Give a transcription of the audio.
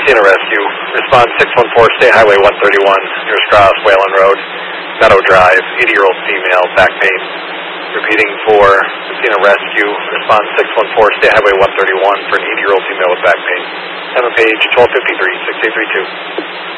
Athena Rescue. Respond 614, State Highway 131, nearest cross, Whalen Road, Meadow Drive, 80-year-old female, back pain. Repeating for Athena Rescue. Respond 614, State Highway 131 for an 80-year-old female with back pain. Time of page 1253, 6832.